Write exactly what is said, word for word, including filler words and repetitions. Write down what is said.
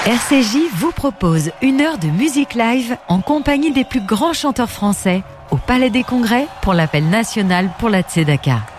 R C J vous propose une heure de musique live en compagnie des plus grands chanteurs français au Palais des Congrès pour l'appel national pour la Tzedaka.